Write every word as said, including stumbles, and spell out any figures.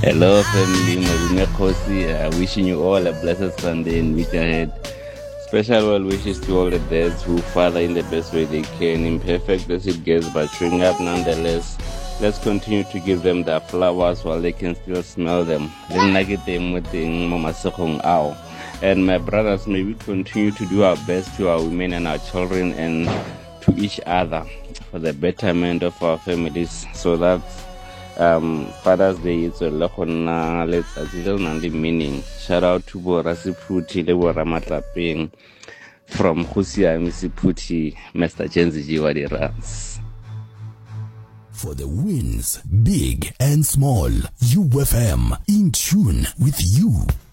Hello, family. Malume Khosi. Uh, wishing you all a blessed Sunday and week ahead. Special well wishes to all the dads who father in the best way they can. Imperfect as it gets, but showing up nonetheless. Let's continue to give them their flowers while they can still smell them. And my brothers, may we continue to do our best to our women and our children and to each other for the betterment of our families, so that um, Father's Day is a lehona let's azil nandi meaning. Shout out to Borasi Puti le Boramatlapeng from Husia Misiputi, Mister Jenzi Jiwadi. For the wins, big and small, U F M in tune with you.